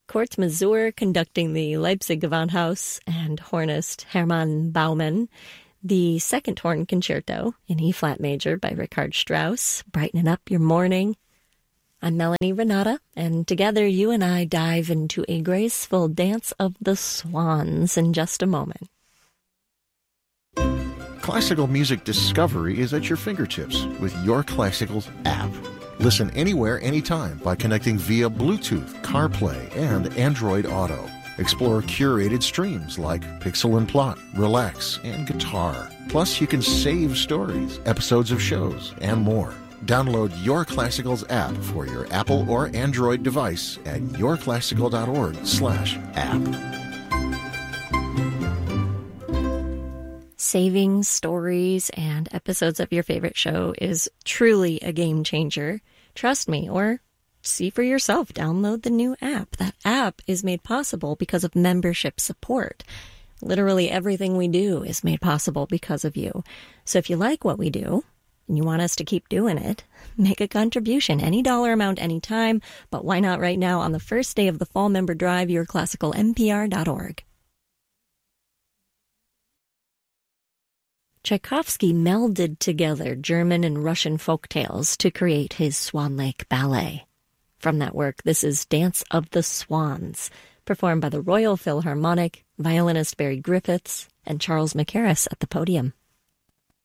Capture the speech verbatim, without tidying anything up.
Kurt Masur conducting the Leipzig Gewandhaus and hornist Hermann Baumann. The Second Horn Concerto in E-flat major by Richard Strauss, brightening up your morning. I'm Melanie Renata, and together you and I dive into a graceful dance of the swans in just a moment. Classical music discovery is at your fingertips with Your Classicals app. Listen anywhere, anytime by connecting via Bluetooth, CarPlay, and Android Auto. Explore curated streams like Pixel and Plot, Relax, and Guitar. Plus, you can save stories, episodes of shows, and more. Download Your Classicals app for your Apple or Android device at yourclassical.org slash app. Saving stories and episodes of your favorite show is truly a game changer. Trust me, or see for yourself. Download the new app. That app is made possible because of membership support. Literally everything we do is made possible because of you. So if you like what we do and you want us to keep doing it, make a contribution, any dollar amount, anytime. But why not right now on the first day of the fall member drive, your classical N P R dot org. Tchaikovsky melded together German and Russian folk tales to create his Swan Lake Ballet. From that work, this is Dance of the Swans, performed by the Royal Philharmonic, violinist Barry Griffiths, and Charles Mackerras at the podium.